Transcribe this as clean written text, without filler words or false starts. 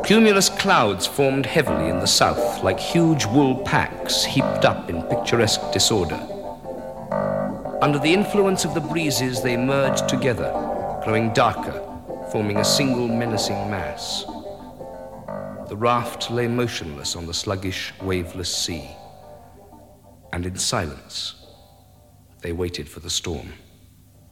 Cumulus clouds formed heavily in the south, like huge wool packs heaped up in picturesque disorder. Under the influence of the breezes, they merged together, growing darker, forming a single menacing mass. The raft lay motionless on the sluggish, waveless sea, and in silence, they waited for the storm.